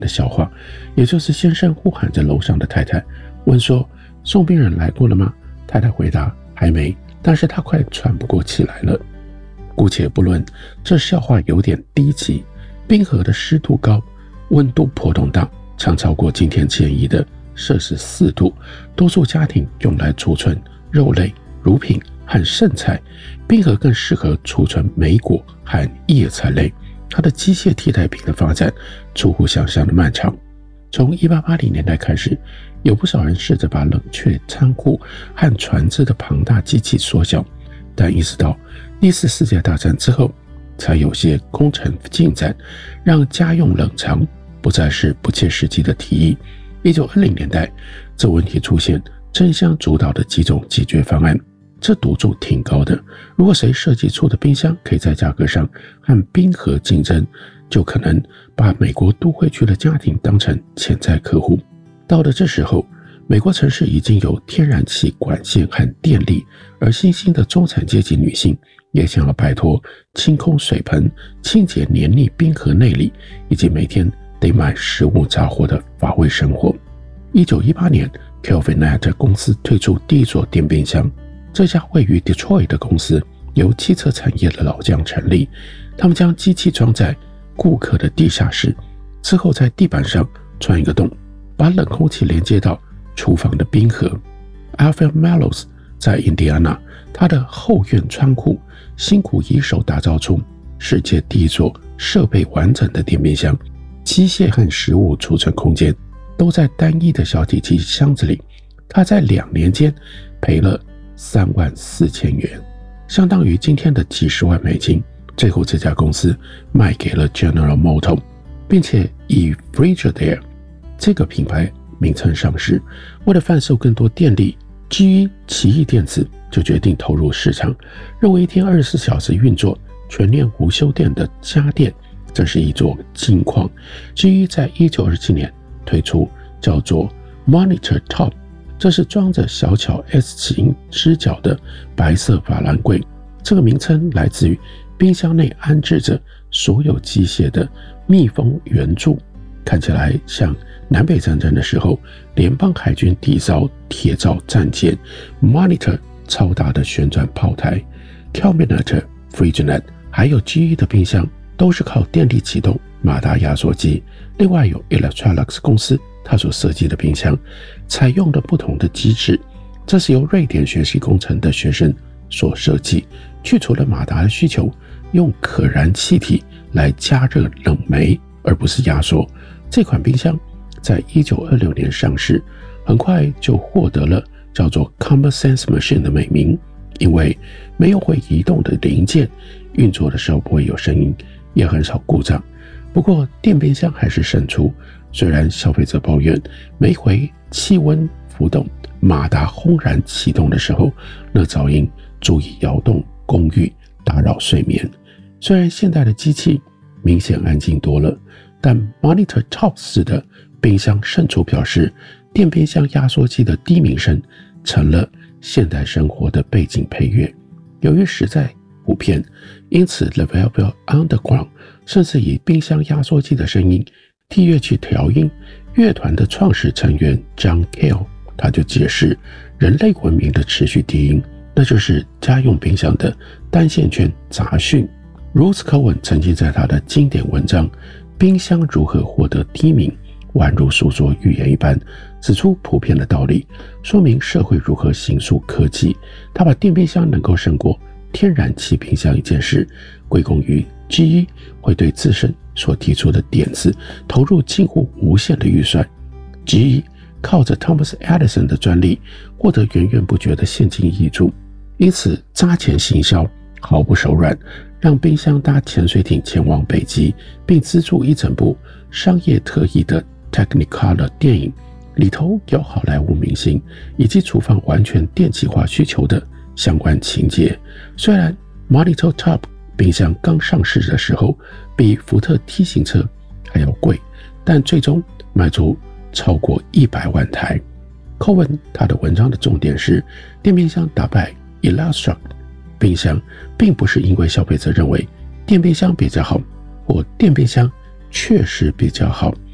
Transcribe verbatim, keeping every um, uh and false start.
的笑话，也就是先生呼喊着楼上的太太，问说送病人来过了吗？太太回答还没，但是他快喘不过气来了。姑且不论这笑话有点低级，冰河的湿度高，温度波动大，常超过今天建议的摄氏四度，多数家庭用来储存肉类、乳品和剩菜，冰河更适合储存莓果和叶菜类。它的机械替代品的发展出乎想象的漫长。从一八八零年代开始，有不少人试着把冷却仓库和船只的庞大机器缩小，但一直到第四世界大战之后，才有些工程进展，让家用冷藏不再是不切实际的提议。一九二零年代，这问题出现争相主导的几种解决方案，这赌注挺高的。如果谁设计出的冰箱可以在价格上和冰河竞争，就可能把美国都会区的家庭当成潜在客户。到了这时候，美国城市已经有天然气管线和电力，而新兴的中产阶级女性也想要摆脱清空水盆、清洁黏腻冰河内里，以及每天得买食物杂货的乏味生活。一九一八年 Kelvinator 公司推出第一座电冰箱，这家位于 Detroit 的公司由汽车产业的老将成立，他们将机器装在顾客的地下室，之后在地板上穿一个洞，把冷空气连接到厨房的冰河。 Alfred Mellows 在印第安纳他的后院仓库辛苦一手打造出世界第一座设备完整的电冰箱，机械和食物储存空间都在单一的小体积箱子里。他在两年间赔了三万四千元，相当于今天的几十万美金。最后这家公司卖给了 General Motors， 并且以 Frigidaire 这个品牌名称上市。为了贩售更多电力， G E 奇异电子就决定投入市场，认为一天二十四小时运作、全年无休电的家电，这是一座金矿。 G E 在一九二七年推出叫做 Monitor Top， 这是装着小巧 S 型支脚的白色法兰柜。这个名称来自于冰箱内安置着所有机械的密封圆柱，看起来像南北战争的时候联邦海军缔造铁造战舰。 Monitor 超大的旋转炮台， Kelvinator、 Frigidaire 还有 G E 的冰箱都是靠电力启动马达压缩机。另外有 Electrolux 公司，它所设计的冰箱采用了不同的机制，这是由瑞典学习工程的学生所设计，去除了马达的需求，用可燃气体来加热冷媒，而不是压缩。这款冰箱在一九二六年上市，很快就获得了叫做 Common Sense Machine 的美名，因为没有会移动的零件，运作的时候不会有声音，也很少故障。不过电冰箱还是胜出，虽然消费者抱怨每回气温浮动、马达轰然启动的时候，那噪音足以摇动公寓，打扰睡眠。虽然现代的机器明显安静多了，但 Monitor Top 式的冰箱胜出，表示电冰箱压缩机的低鸣声成了现代生活的背景配乐。由于实在普遍，因此 The Velvet Underground 甚至以冰箱压缩机的声音替乐器调音。乐团的创始成员 John Cale 他就解释人类文明的持续低音，那就是家用冰箱的单线圈杂讯。 Ruth Cohen 曾经在他的经典文章《冰箱如何获得低鸣》宛如诉说寓言一般，指出普遍的道理，说明社会如何形塑科技。他把电冰箱能够胜过天然气冰箱一件事归功于 G E 会对自身所提出的点子投入近乎无限的预算。 G E 靠着 Thomas Edison 的专利获得源源不绝的现金挹注，因此砸钱行销毫不手软，让冰箱搭潜水艇前往北极，并资助一整部商业特意的 Technicolor 电影，里头有好莱坞明星以及厨房完全电气化需求的相关情节。虽然 Monitor Top 冰箱刚上市的时候比福特 T 型车还要贵，但最终卖出超过一百万台。Cohen 他的文章的重点是电冰箱打败 Electrolux 冰箱，并不是因为消费者认为电冰箱比较好，或电冰箱确实比较好，